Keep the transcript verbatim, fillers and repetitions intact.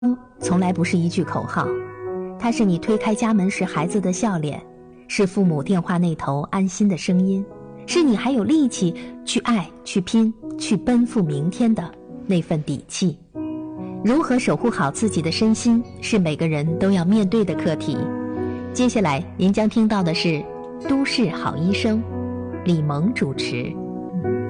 从来不是一句口号，它是你推开家门时孩子的笑脸，是父母电话那头安心的声音，是你还有力气去爱、去拼、去奔赴明天的那份底气。如何守护好自己的身心，是每个人都要面对的课题。接下来您将听到的是《都市好医生》，李萌主持。